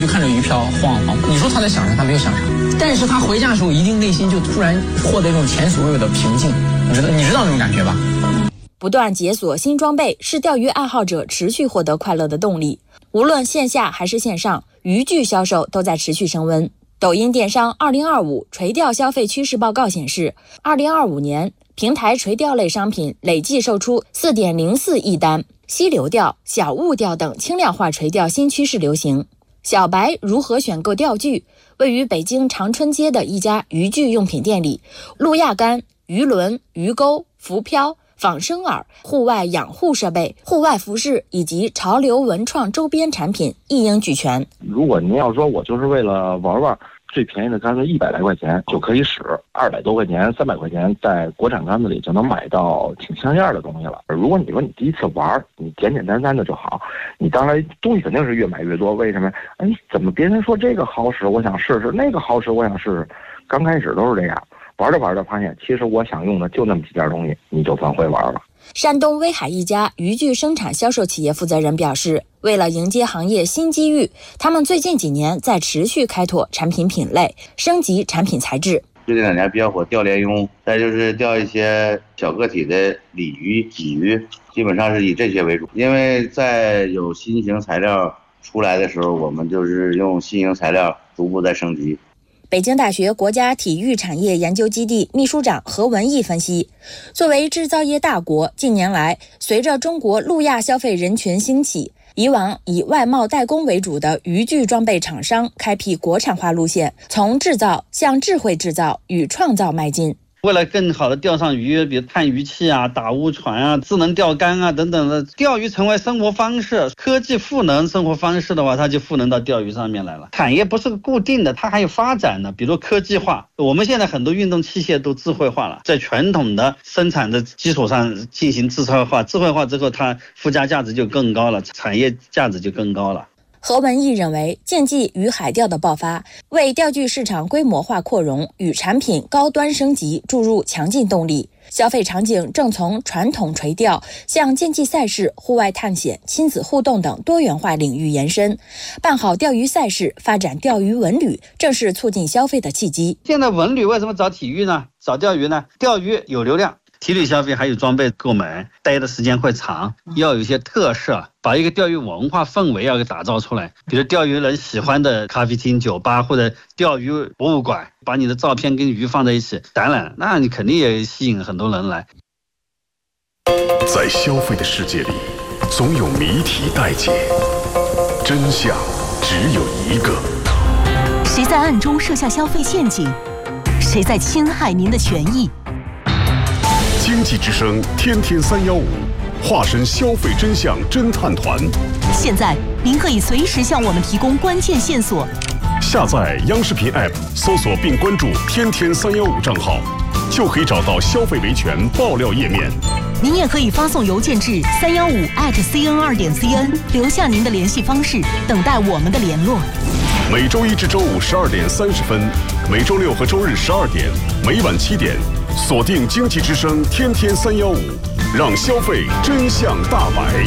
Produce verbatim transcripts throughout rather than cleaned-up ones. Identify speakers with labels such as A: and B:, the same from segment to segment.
A: 就看着鱼漂晃晃，你说他在想啥？他没有想啥，但是他回家的时候一定内心就突然获得一种前所未有的平静，你知道你知道那种感觉吧？
B: 不断解锁新装备是钓鱼爱好者持续获得快乐的动力。无论线下还是线上，渔具销售都在持续升温。抖音电商二零二五垂钓消费趋势报告显示，二零二五年平台垂钓类商品累计售出 四点零四亿单，溪流钓、小雾钓等轻量化垂钓新趋势流行。小白如何选购钓具？位于北京长春街的一家渔具用品店里，路亚竿、鱼轮、鱼钩、浮漂、仿生饵、户外养护设备、户外服饰以及潮流文创周边产品一应俱全。
C: 如果您要说我就是为了玩玩，最便宜的杆子一百来块钱就可以使，二百多块钱、三百块钱在国产杆子里就能买到挺像样的东西了。如果你说你第一次玩，你简简单单的就好，你当然东西肯定是越买越多。为什么？哎，怎么别人说这个好使，我想试试；那个好使，我想试试。刚开始都是这样，玩着玩着发现，其实我想用的就那么几件东西，你就算会玩了。
B: 山东威海一家渔具生产销售企业负责人表示，为了迎接行业新机遇，他们最近几年在持续开拓产品品类，升级产品材质。
D: 最近两年比较火钓鲢鳙，再就是钓一些小个体的鲤鱼、鲫鱼，基本上是以这些为主。因为在有新型材料出来的时候，我们就是用新型材料逐步在升级。
B: 北京大学国家体育产业研究基地秘书长何文义分析，作为制造业大国，近年来随着中国路亚消费人群兴起，以往以外贸代工为主的渔具装备厂商开辟国产化路线，从制造向智慧制造与创造迈进。
E: 为了更好的钓上鱼，比如探鱼器啊、打乌船啊、智能钓竿啊等等的，钓鱼成为生活方式，科技赋能生活方式的话，它就赋能到钓鱼上面来了。产业不是固定的，它还有发展的，比如科技化。我们现在很多运动器械都智慧化了，在传统的生产的基础上进行智慧化，智慧化之后，它附加价值就更高了，产业价值就更高了。
B: 何文义认为，竞技与海钓的爆发，为钓具市场规模化扩容与产品高端升级注入强劲动力。消费场景正从传统垂钓向竞技赛事、户外探险、亲子互动等多元化领域延伸。办好钓鱼赛事，发展钓鱼文旅，正是促进消费的契机。
E: 现在文旅为什么找体育呢？找钓鱼呢？钓鱼有流量。体力消费还有装备购买，待的时间会长，要有一些特色，把一个钓鱼文化氛围要给打造出来。比如钓鱼人喜欢的咖啡厅、酒吧或者钓鱼博物馆，把你的照片跟鱼放在一起展览，那你肯定也吸引很多人来。
F: 在消费的世界里，总有谜题待解，真相只有一个。
G: 谁在暗中设下消费陷阱？谁在侵害您的权益？
F: 经济之声天天三幺五，化身消费真相侦探团。
G: 现在您可以随时向我们提供关键线索。
F: 下载央视频 App， 搜索并关注天天三幺五账号，就可以找到消费维权爆料页面。
G: 您也可以发送邮件至三幺五 at cn 二点 cn， 留下您的联系方式，等待我们的联络。
F: 每周一至周五十二点三十分，每周六和周日十二点，每晚七点，锁定经济之声天天三幺五，让消费真相大白。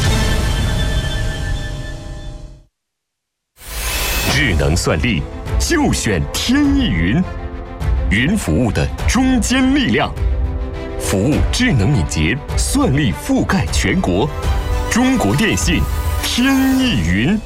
H: 智能算力就选天翼云，云服务的中坚力量，服务智能敏捷，算力覆盖全国。中国电信天翼云。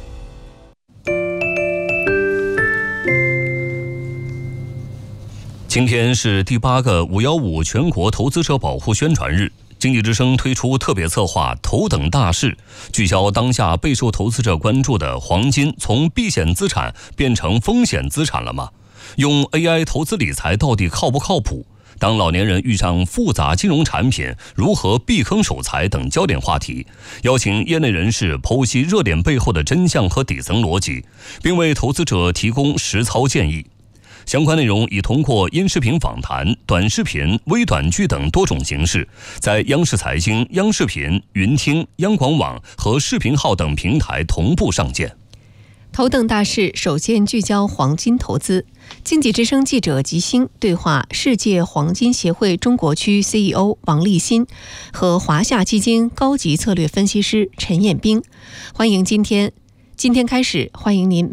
I: 今天是第八个五幺五全国投资者保护宣传日，经济之声推出特别策划头等大事，聚焦当下备受投资者关注的黄金从避险资产变成风险资产了吗？用 A I 投资理财到底靠不靠谱？当老年人遇上复杂金融产品，如何避坑守财等焦点话题，邀请业内人士剖析热点背后的真相和底层逻辑，并为投资者提供实操建议。相关内容已通过音视频访谈、短视频、微短剧等多种形式，在央视财经、央视频、云听、央广网和视频号等平台同步上线。
J: 头等大事首先聚焦黄金投资。经济之声记者吉星对话世界黄金协会中国区 C E O 王立新和华夏基金高级策略分析师陈彦兵。欢迎今天，今天开始，欢迎您。